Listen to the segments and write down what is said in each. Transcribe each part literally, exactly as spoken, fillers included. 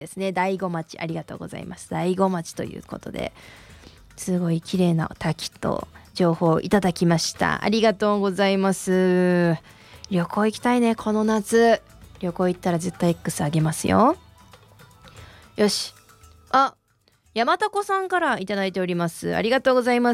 ですね。大子町、ありがとうございます。大子町ということで、すごい綺麗な滝と情報をいただきました。ありがとうございます。旅行行きたいね、この夏。旅行行ったら絶対 X あげますよ。よし。あ、山田子さんからいただいております。ありがとうございます。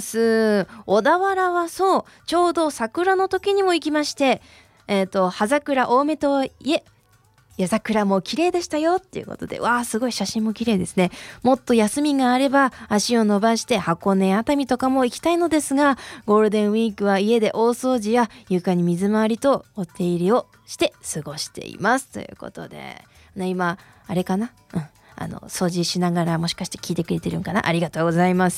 小田原はそう、ちょうど桜の時にも行きまして、えっと、葉桜多めといえ、夜桜も綺麗でしたよっていうことで、わあ、すごい写真も綺麗ですね。もっと休みがあれば足を伸ばして箱根熱海とかも行きたいのですが、ゴールデンウィークは家で大掃除や床に水回りとお手入れをして過ごしていますということで、ね、今あれかな、うん、あの掃除しながらもしかして聞いてくれてるんかな。ありがとうございます。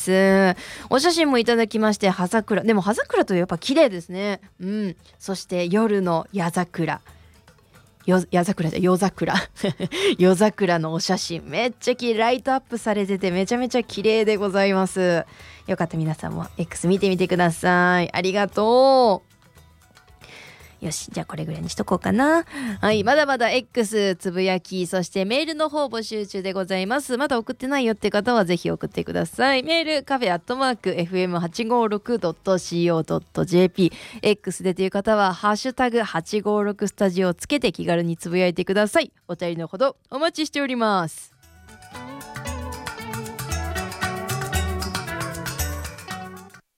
お写真もいただきまして、葉桜、でも葉桜とやっぱ綺麗ですね。うん。そして夜の夜桜、よ夜桜じゃ夜桜夜桜のお写真めっちゃきライトアップされててめちゃめちゃ綺麗でございます。よかったら皆さんも X 見てみてください。ありがとう。よし、じゃあこれぐらいにしとこうかな。はい、まだまだ X つぶやき、そしてメールの方募集中でございます。まだ送ってないよって方はぜひ送ってください。メールカフェアットマーク エフエムはちごーろくドットシーオードットジェーピー、 X でという方はハッシュタグはちごーろくスタジオをつけて気軽につぶやいてください。お便りのほどお待ちしております。